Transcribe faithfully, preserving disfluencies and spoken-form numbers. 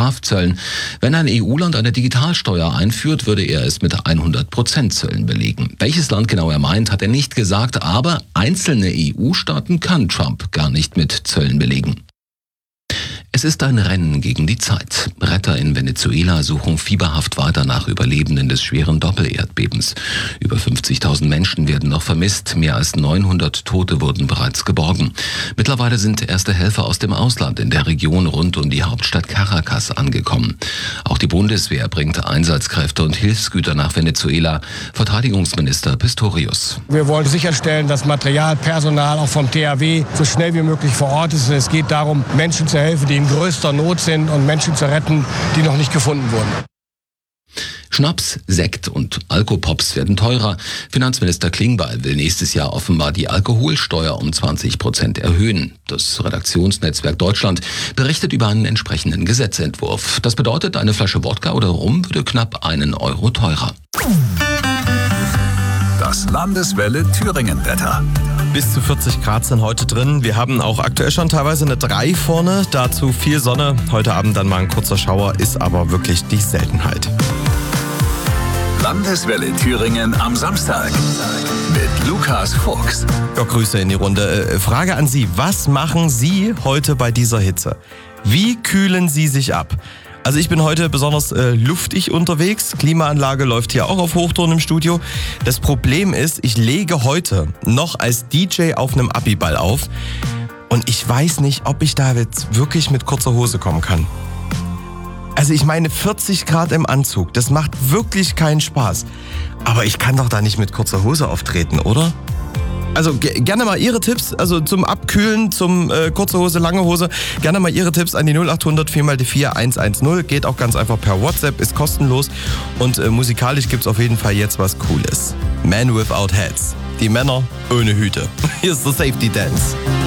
Strafzöllen. Wenn ein E U-Land eine Digitalsteuer einführt, würde er es mit hundert Prozent Zöllen belegen. Welches Land genau er meint, hat er nicht gesagt, aber einzelne E U-Staaten kann Trump gar nicht mit Zöllen belegen. Es ist ein Rennen gegen die Zeit. Retter in Venezuela suchen fieberhaft weiter nach Überlebenden des schweren Doppelerdbebens. Über fünfzigtausend Menschen werden noch vermisst, mehr als neunhundert Tote wurden bereits geborgen. Mittlerweile sind erste Helfer aus dem Ausland in der Region rund um die Hauptstadt Caracas angekommen. Auch die Bundeswehr bringt Einsatzkräfte und Hilfsgüter nach Venezuela. Verteidigungsminister Pistorius. Wir wollen sicherstellen, dass Material, Personal auch vom T H W so schnell wie möglich vor Ort ist. Es geht darum, Menschen zu helfen, die in größter Not sind und Menschen zu retten, die noch nicht gefunden wurden. Schnaps, Sekt und Alkopops werden teurer. Finanzminister Klingbeil will nächstes Jahr offenbar die Alkoholsteuer um zwanzig Prozent erhöhen. Das Redaktionsnetzwerk Deutschland berichtet über einen entsprechenden Gesetzentwurf. Das bedeutet, eine Flasche Wodka oder Rum würde knapp einen Euro teurer. Das Landeswelle Thüringen-Wetter. Bis zu vierzig Grad sind heute drin. Wir haben auch aktuell schon teilweise eine drei vorne. Dazu viel Sonne. Heute Abend dann mal ein kurzer Schauer, ist aber wirklich die Seltenheit. Landeswelle Thüringen am Samstag mit Lukas Fuchs. Ja, Grüße in die Runde. Äh, Frage an Sie. Was machen Sie heute bei dieser Hitze? Wie kühlen Sie sich ab? Also ich bin heute besonders äh, luftig unterwegs. Klimaanlage läuft hier auch auf Hochtouren im Studio. Das Problem ist, ich lege heute noch als D J auf einem Abiball auf. Und ich weiß nicht, ob ich da jetzt wirklich mit kurzer Hose kommen kann. Also ich meine vierzig Grad im Anzug, das macht wirklich keinen Spaß. Aber ich kann doch da nicht mit kurzer Hose auftreten, oder? Also ge- gerne mal Ihre Tipps, also zum Abkühlen, zum äh, kurze Hose, lange Hose, gerne mal Ihre Tipps an die null acht hundert vier mal die vier eins eins null. Geht auch ganz einfach per WhatsApp, ist kostenlos und äh, musikalisch gibt's auf jeden Fall jetzt was Cooles. Men Without Hats, die Männer ohne Hüte. Hier ist der Safety Dance.